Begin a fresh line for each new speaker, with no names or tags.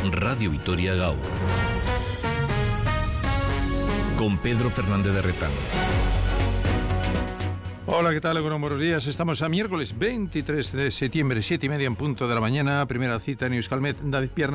Radio Vitoria Gaur. Con Pedro Fernández de Retán.
Hola, ¿qué tal? Buenos días. Estamos a miércoles 23 de septiembre, 7:30 en punto de la mañana. Primera cita en Euskalmet. David Pierna.